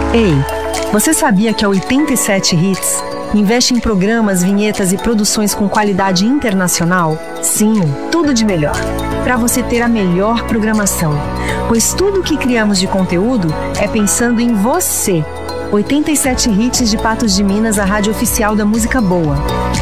Ei, você sabia que a 87 Hits investe em programas, vinhetas e produções com qualidade internacional? Sim, tudo de melhor, para você ter a melhor programação. Pois tudo o que criamos de conteúdo é pensando em você. 87 Hits de Patos de Minas, a rádio oficial da música boa.